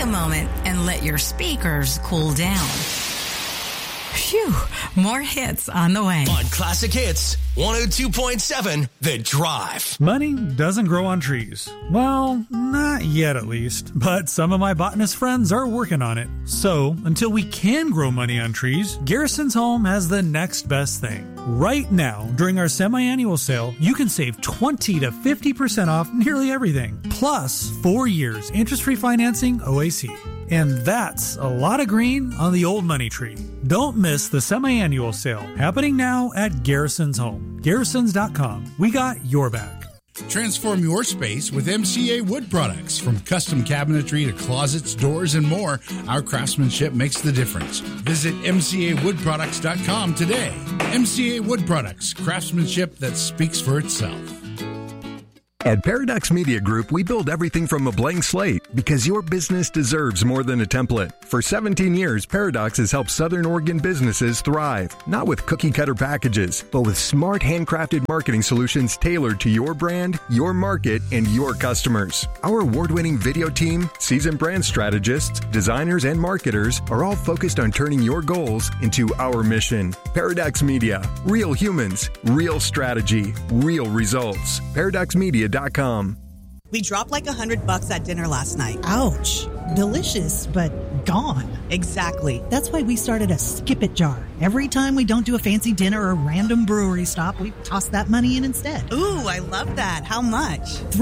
a moment and let your speakers cool down. Phew, more hits on the way. On Classic Hits, 102.7 The Drive. Money doesn't grow on trees. Well, not yet at least, but some of my botanist friends are working on it. So, until we can grow money on trees, Garrison's Home has the next best thing. Right now, during our semi-annual sale, you can save 20 to 50% off nearly everything. Plus, 4 years interest-free financing OAC. And that's a lot of green on the old money tree. Don't miss the semi-annual sale happening now at Garrison's Home. Garrisons.com. We got your back. Transform your space with MCA Wood Products. From custom cabinetry to closets, doors, and more, our craftsmanship makes the difference. Visit MCAWoodProducts.com today. MCA Wood Products, craftsmanship that speaks for itself. At Paradox Media Group, we build everything from a blank slate because your business deserves more than a template. For 17 years, Paradox has helped Southern Oregon businesses thrive, not with cookie-cutter packages, but with smart, handcrafted marketing solutions tailored to your brand, your market, and your customers. Our award-winning video team, seasoned brand strategists, designers, and marketers are all focused on turning your goals into our mission. Paradox Media, real humans, real strategy, real results. ParadoxMedia.com. We dropped like $100 at dinner last night. Ouch. Delicious, but gone. Exactly. That's why we started a Skip It jar. Every time we don't do a fancy dinner or random brewery stop, we toss that money in instead. Ooh, I love that. How much?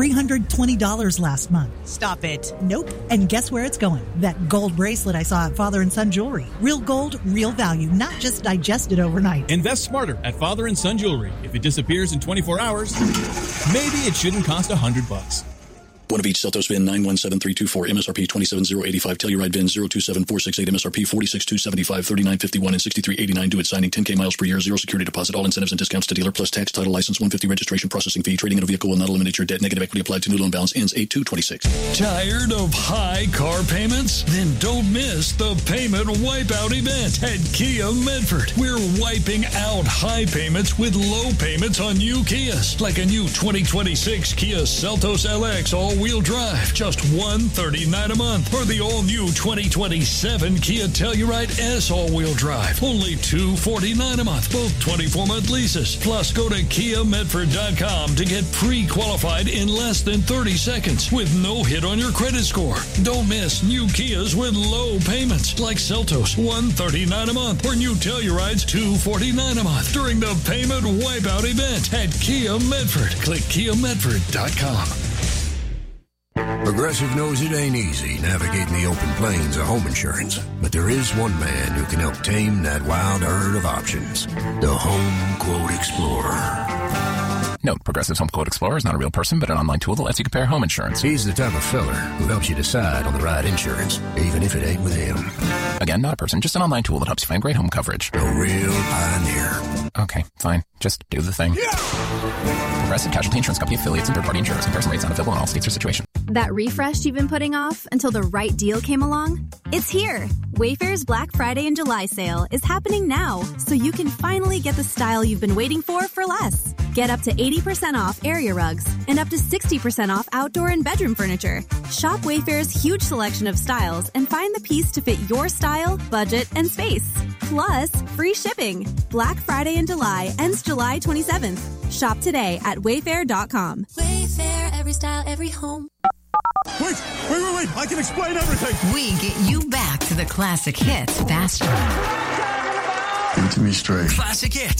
$320 last month. Stop it. Nope. And guess where it's going? That gold bracelet I saw at Father and Son Jewelry. Real gold, real value, not just digested overnight. Invest smarter at Father and Son Jewelry. If it disappears in 24 hours, maybe it shouldn't cost $100. One of each Celtos VIN 917324, MSRP 27085, Telluride VIN 027468, MSRP 46275, 3951 and 6389. Do it signing 10K miles per year, zero security deposit, all incentives and discounts to dealer, plus tax, title, license, 150 registration processing fee. Trading in a vehicle will not eliminate your debt. Negative equity applied to new loan balance ends 8/2/26. Tired of high car payments? Then don't miss the Payment Wipeout event at Kia Medford. We're wiping out high payments with low payments on new Kias, like a new 2026 Kia Seltos LX all-wheel drive, just $139 a month, or the all-new 2027 Kia Telluride S all-wheel drive, only $249 a month, both 24-month leases. Plus, go to KiaMedford.com to get pre-qualified in less than 30 seconds with no hit on your credit score. Don't miss new Kias with low payments, like Seltos, $139 a month, or new Tellurides, $249 a month, during the Payment Wipeout event at Kia Medford. Click KiaMedford.com. Progressive knows it ain't easy navigating the open plains of home insurance, but there is one man who can help tame that wild herd of options. The Home Quote Explorer. Note, Progressive's Home Quote Explorer is not a real person, but an online tool that lets you compare home insurance. He's the type of fella who helps you decide on the right insurance, even if it ain't with him. Again, not a person, just an online tool that helps you find great home coverage. A real pioneer. Okay, fine. Just do the thing. Yeah! Progressive Casualty Insurance Company affiliates and third-party insurers. Comparison rates not available in all states or situations. That refresh you've been putting off until the right deal came along? It's here! Wayfair's Black Friday and July sale is happening now, so you can finally get the style you've been waiting for less. Get up to 80% off area rugs and up to 60% off outdoor and bedroom furniture. Shop Wayfair's huge selection of styles and find the piece to fit your style, budget, and space. Plus, free shipping. Black Friday in July ends July 27th. Shop today at Wayfair.com. Wayfair, every style, every home. Wait! I can explain everything. We get you back to the classic hits faster. Give it to me straight. Classic Hits.